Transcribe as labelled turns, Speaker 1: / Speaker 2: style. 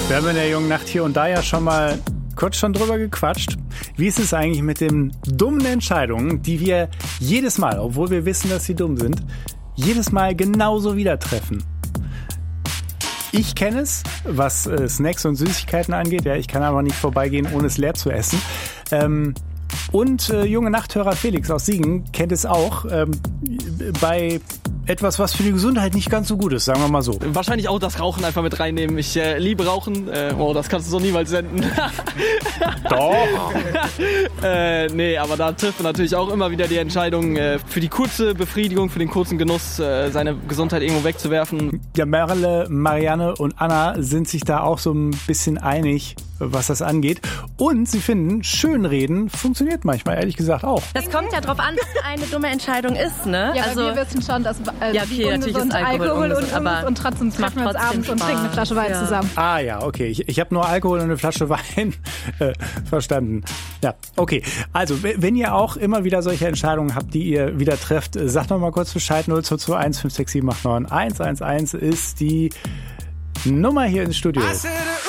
Speaker 1: Wir haben in der jungen Nacht hier und da ja schon mal kurz drüber gequatscht. Wie ist es eigentlich mit den dummen Entscheidungen, die wir jedes Mal, obwohl wir wissen, dass sie dumm sind, jedes Mal genauso wieder treffen? Ich kenne es, was Snacks und Süßigkeiten angeht. Ja, ich kann aber nicht vorbeigehen, ohne es leer zu essen. Und junge Nachthörer Felix aus Siegen kennt es auch bei etwas, was für die Gesundheit nicht ganz so gut ist, sagen wir mal so.
Speaker 2: Wahrscheinlich auch das Rauchen einfach mit reinnehmen. Ich liebe Rauchen. Das kannst du so niemals senden.
Speaker 1: Doch.
Speaker 2: Nee, aber da trifft man natürlich auch immer wieder die Entscheidung, für die kurze Befriedigung, für den kurzen Genuss, seine Gesundheit irgendwo wegzuwerfen.
Speaker 1: Ja, Merle, Marianne und Anna sind sich da auch so ein bisschen einig, was das angeht. Und sie finden, Schönreden funktioniert manchmal, ehrlich gesagt, auch.
Speaker 3: Das kommt ja drauf an, was eine dumme Entscheidung ist, ne?
Speaker 4: Ja, also, wir wissen schon, dass
Speaker 3: ja, okay,
Speaker 4: ungesund Alkohol und trotzdem treffen wir uns abends und trinken eine Flasche Wein zusammen.
Speaker 1: Ah ja, okay. Ich habe nur Alkohol und eine Flasche Wein verstanden. Ja, okay. Also, wenn ihr auch immer wieder solche Entscheidungen habt, die ihr wieder trefft, sagt noch mal kurz Bescheid. 0221 567 891 111 ist die Nummer hier ins Studio.